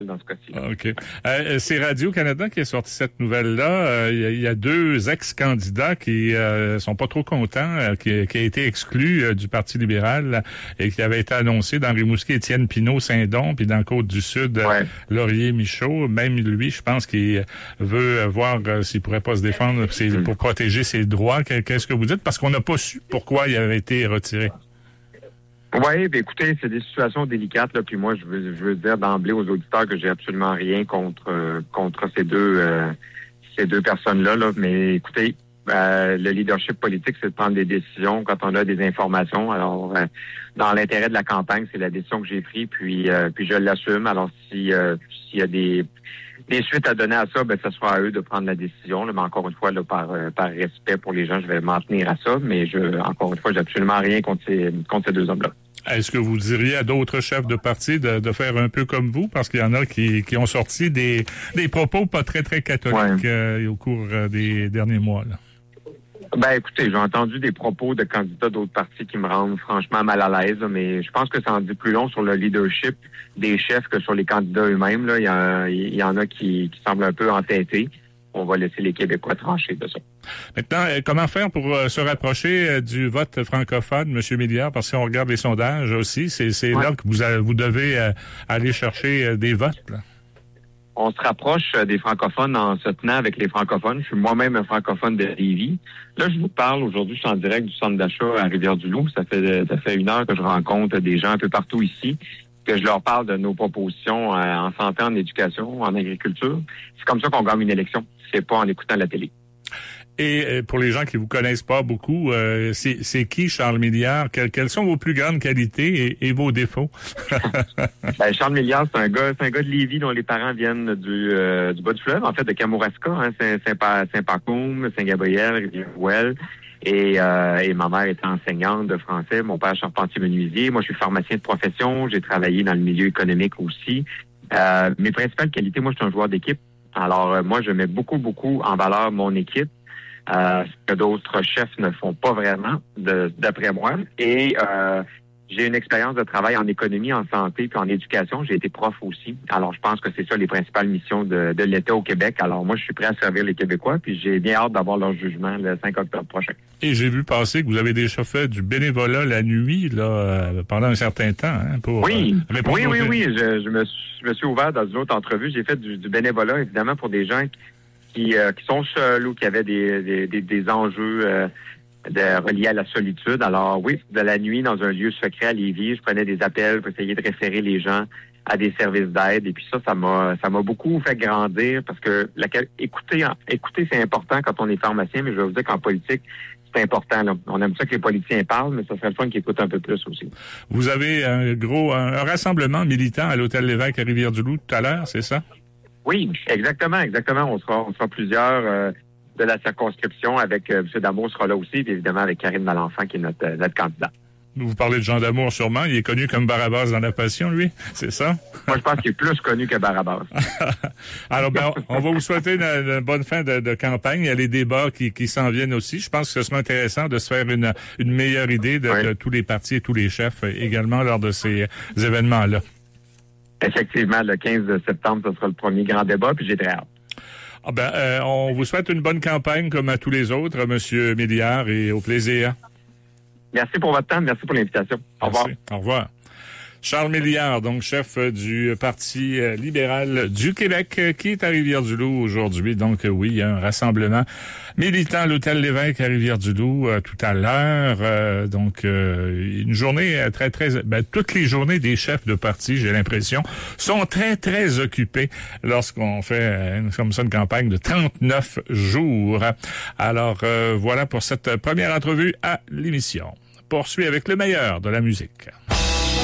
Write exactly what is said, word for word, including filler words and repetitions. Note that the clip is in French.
dans ce cas-ci. OK. Euh, c'est Radio-Canada qui a sorti cette nouvelle-là. Il euh, y, y a deux ex-candidats qui euh, sont pas trop contents, euh, qui, qui a été exclu euh, du Parti libéral et qui avait été annoncé dans Rimouski, Étienne Pinault-Saint-Don, puis dans Côte-du-Sud, ouais. euh, Laurier-Michaud. Même lui, je pense qu'il veut voir euh, s'il pourrait pas se défendre c'est mmh. pour protéger ses droits. Qu'est-ce que vous dites? Parce qu'on n'a pas su pourquoi il avait été retiré. Oui, ben écoutez, c'est des situations délicates, là, puis moi, je veux, je veux dire d'emblée aux auditeurs que j'ai absolument rien contre euh, contre ces deux euh, ces deux personnes-là, là, mais écoutez, euh, le leadership politique, c'est de prendre des décisions quand on a des informations. Alors, euh, dans l'intérêt de la campagne, c'est la décision que j'ai prise, puis euh, puis je l'assume. Alors, si euh, s'il y a des des suites à donner à ça, ben ce sera à eux de prendre la décision. Là, mais encore une fois, là, par euh, par respect pour les gens, je vais m'en tenir à ça. Mais je, encore une fois, j'ai absolument rien contre ces contre ces deux hommes-là. Est-ce que vous diriez à d'autres chefs de parti de, de faire un peu comme vous? Parce qu'il y en a qui, qui ont sorti des, des propos pas très, très catholiques ouais. euh, au cours euh, des derniers mois. Là. Ben écoutez, j'ai entendu des propos de candidats d'autres partis qui me rendent franchement mal à l'aise, là, mais je pense que ça en dit plus long sur le leadership des chefs que sur les candidats eux-mêmes. Là. Il y, a, il y en a qui, qui semblent un peu entêtés. On va laisser les Québécois trancher de ça. Maintenant, comment faire pour euh, se rapprocher euh, du vote francophone, M. Milliard? Parce que si on regarde les sondages aussi, c'est, c'est ouais. là que vous, a, vous devez euh, aller chercher euh, des votes. Là. On se rapproche euh, des francophones en se tenant avec les francophones. Je suis moi-même un francophone de Lévis. Là, je vous parle aujourd'hui, je suis en direct du centre d'achat à Rivière-du-Loup. Ça fait, ça fait une heure que je rencontre des gens un peu partout ici, que je leur parle de nos propositions euh, en santé, en éducation, en agriculture. C'est comme ça qu'on gagne une élection. C'est pas en écoutant la télé. Et pour les gens qui vous connaissent pas beaucoup, euh, c'est, c'est qui Charles Milliard? Quelles, quelles sont vos plus grandes qualités et, et vos défauts? ben, Charles Milliard, c'est un gars, c'est un gars de Lévis dont les parents viennent du, euh, du bas du fleuve, en fait, de Kamouraska, hein, Saint-Pacoum, Saint-Gabriel, Rivière-Ouelle. Et, euh, et ma mère était enseignante de français, mon père charpentier-menuisier. Moi, je suis pharmacien de profession, j'ai travaillé dans le milieu économique aussi. Euh, mes principales qualités, moi, je suis un joueur d'équipe. Alors, euh, moi, je mets beaucoup, beaucoup en valeur mon équipe, euh, ce que d'autres chefs ne font pas vraiment, de, d'après moi. Et euh, j'ai une expérience de travail en économie, en santé, puis en éducation. J'ai été prof aussi. Alors, je pense que c'est ça les principales missions de, de l'État au Québec. Alors, moi, je suis prêt à servir les Québécois, puis j'ai bien hâte d'avoir leur jugement le cinq octobre prochain. Et j'ai vu passer que vous avez déjà fait du bénévolat la nuit, là, euh, pendant un certain temps, hein, pour oui. euh, répondre oui, aux... oui, oui, oui. Je, je, me suis, je me suis ouvert dans une autre entrevue. J'ai fait du, du bénévolat, évidemment, pour des gens qui, euh, qui sont seuls ou qui avaient des, des, des, des enjeux euh, de, reliés à la solitude. Alors, oui, de la nuit, dans un lieu secret à Lévis, je prenais des appels pour essayer de référer les gens à des services d'aide. Et puis ça, ça m'a ça m'a beaucoup fait grandir parce que la, écouter, écouter, c'est important quand on est pharmacien, mais je vais vous dire qu'en politique, c'est important. Là. On aime ça que les politiciens parlent, mais ça serait le fun qu'ils écoutent un peu plus aussi. Vous avez un gros un, un rassemblement militant à l'Hôtel Lévesque à Rivière-du-Loup tout à l'heure, c'est ça? Oui, exactement, exactement. On sera, on sera plusieurs euh, de la circonscription avec euh, M. Damour sera là aussi, et évidemment avec Karine Malenfant qui est notre, euh, notre candidat. Vous parlez de Jean Damour sûrement. Il est connu comme Barabas dans la Passion, lui, c'est ça? Moi, je pense qu'il est plus connu que Barabas. Alors, ben, on va vous souhaiter une, une bonne fin de, de campagne. Il y a les débats qui, qui s'en viennent aussi. Je pense que ce sera intéressant de se faire une, une meilleure idée de, oui. de tous les partis et tous les chefs également lors de ces événements-là. Effectivement, le quinze septembre, ce sera le premier grand débat, puis j'ai très hâte. Ah ben, euh, on vous souhaite une bonne campagne comme à tous les autres, Monsieur Milliard, et au plaisir. Merci pour votre temps, merci pour l'invitation. Au revoir. Merci. Au revoir. Charles Milliard, donc chef du Parti libéral du Québec, qui est à Rivière-du-Loup aujourd'hui. Donc oui, il y a un rassemblement militant à l'Hôtel Lévesque à Rivière-du-Loup euh, tout à l'heure. Euh, donc euh, une journée très, très... Ben, toutes les journées des chefs de parti, j'ai l'impression, sont très, très occupées lorsqu'on fait euh, comme ça une campagne de trente-neuf jours. Alors euh, voilà pour cette première entrevue à l'émission. Poursuit avec le meilleur de la musique.